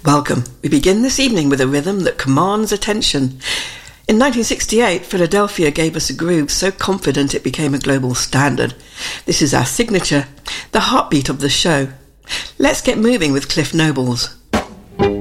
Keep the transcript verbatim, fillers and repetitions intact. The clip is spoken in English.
Welcome. We begin this evening with a rhythm that commands attention. In nineteen sixty-eight, Philadelphia gave us a groove so confident it became a global standard. This is our signature, the heartbeat of the show. Let's get moving with Cliff Nobles.